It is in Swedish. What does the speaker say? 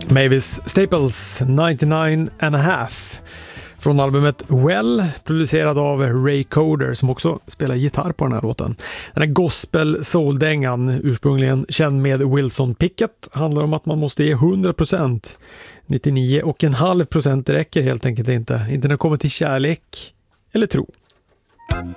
Mavis Staples 99 and a half från albumet Well, producerad av Ray Coder som också spelar gitarr på den här låten. Den här gospel-soul-dängan, ursprungligen känd med Wilson Pickett, handlar om att man måste ge 100%. 99,5% räcker helt enkelt inte när det kommer till kärlek eller tro.